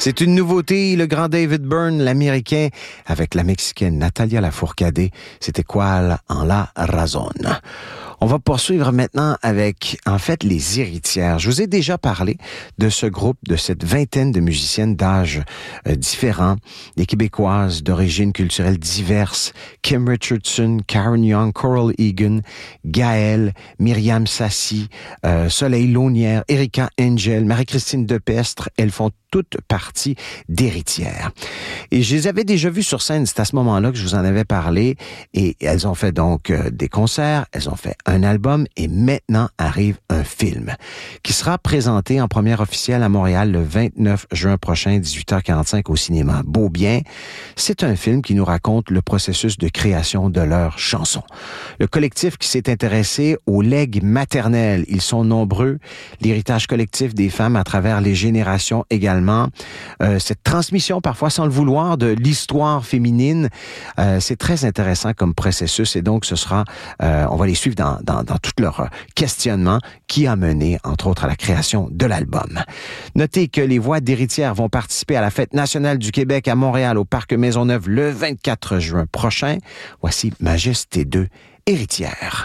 C'est une nouveauté, le grand David Byrne, l'Américain, avec la Mexicaine Natalia Lafourcade. C'était quoi en la razón? On va poursuivre maintenant avec, en fait, les Héritières. Je vous ai déjà parlé de ce groupe, de cette vingtaine de musiciennes d'âge différents, des Québécoises d'origine culturelle diverses, Kim Richardson, Karen Young, Coral Egan, Gaëlle, Myriam Sassi, Soleil Launière, Erika Angel, Marie-Christine Depestre. Elles font toutes partie d'Héritières. Et je les avais déjà vues sur scène, c'est à ce moment-là que je vous en avais parlé, et elles ont fait donc des concerts, elles ont fait un album, et maintenant arrive un film qui sera présenté en première officielle à Montréal le 29 juin prochain, 18h45 au cinéma Beaubien. C'est un film qui nous raconte le processus de création de leurs chansons. Le collectif qui s'est intéressé au legs maternel, ils sont nombreux, l'héritage collectif des femmes à travers les générations également. Cette transmission, parfois sans le vouloir, de l'histoire féminine, c'est très intéressant comme processus et donc ce sera, on va les suivre dans tout leur questionnement qui a mené, entre autres, à la création de l'album. Notez que les voix d'héritières vont participer à la Fête nationale du Québec à Montréal au Parc Maisonneuve le 24 juin prochain. Voici Majesté 2, Héritières.